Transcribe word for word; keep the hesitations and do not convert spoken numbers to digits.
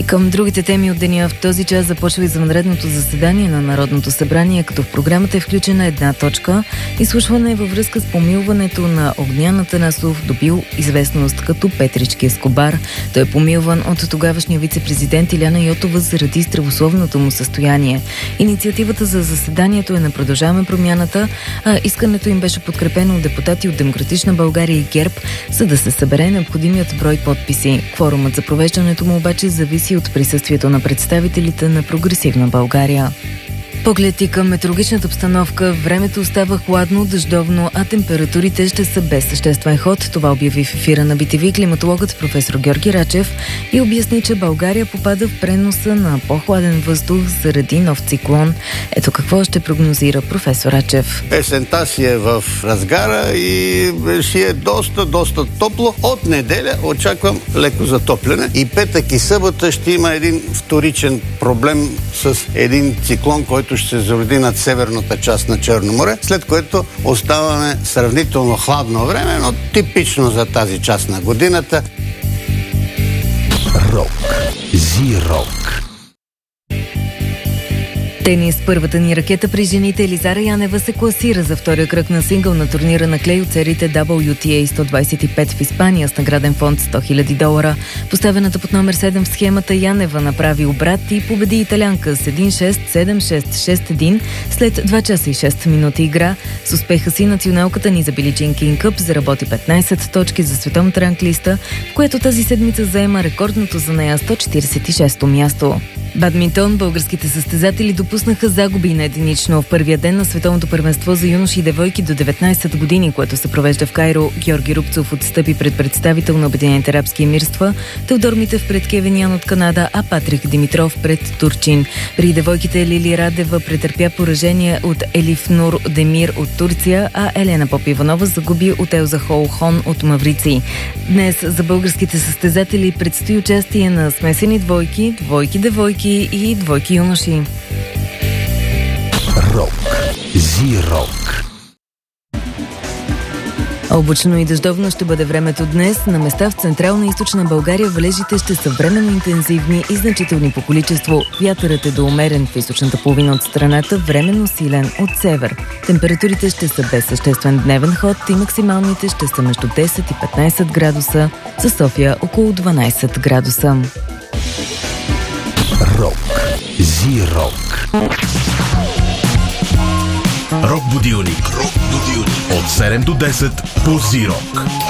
Към другите теми от деня в този час започва извънредното заседание на Народното събрание, като в програмата е включена една точка – изслушване във връзка с помилването на Огнян Атанасов, добил известност като Петрички Ескобар. Той е помилван от тогавашния вице-президент Илияна Йотова заради здравословното му състояние. Инициативата за заседанието е на Продължаваме промяната, а искането им беше подкрепено от депутати от Демократична България и ГЕРБ, за да се събере необходимият брой подписи. Кворумът за провеждането му обаче зависи от присъствието на представителите на Прогресивна България. Поглед и към метеорологичната обстановка. Времето остава хладно, дъждовно, а температурите ще са без съществен ход. Това обяви в ефира на Би Ти Ви климатологът професор Георги Рачев и обясни, че България попада в преноса на по-хладен въздух заради нов циклон. Ето какво ще прогнозира професор Рачев. Есента си е в разгара и си е доста, доста топло. От неделя очаквам леко затопляне. И петък и събота ще има един вторичен проблем с един циклон, който ще се зароди над северната част на Черно море, след което оставаме сравнително хладно време, но типично за тази част на годината. Рок. Зи-рок. Тенис. Първата ни ракета при жените Елизара Янева се класира за втория кръг на сингъл на турнира на клей от сериите Дабъл Ю Ти Ей сто двадесет и пет в Испания с награден фонд сто хиляди долара. Поставената под номер седем в схемата Янева направи обрат и победи италянка с един шест седем шест шест един след два часа и шест минути игра. С успеха си националката ни за Били Джин Кинг Къп заработи петнадесет точки за световната ранглиста, в което тази седмица заема рекордното за нея сто четиридесет и шесто място. Бадминтон. Българските състезатели допуснаха загуби на единично в първия ден на световното първенство за юноши и девойки до деветнадесет години, което се провежда в Кайро. Георги Рубцов отстъпи пред представител на Обединените арабски емирства, Теодор Митев пред Кевин Ян от Канада, а Патрик Димитров пред Турчин. При девойките Лили Радева претърпя поражение от Елиф Нур Демир от Турция, а Елена Поп-Иванова загуби от Елза Холхон от Маврици. Днес за българските състезатели предстои участие на смесени двойки, двойки-девойки и двойки юноши. Рок. Зи-рок. Облачно и дъждовно ще бъде времето днес. На места в Централна и Източна България валежите ще са временно интензивни и значителни по количество. Вятърът е до умерен в източната половина от страната, временно силен от север. Температурите ще са без съществен дневен ход и максималните ще са между десет и петнадесет градуса, за София около дванадесет градуса. Рок. Зи-рок. Рок будилник. Рок будилник. От седем до десет по Зи-рок.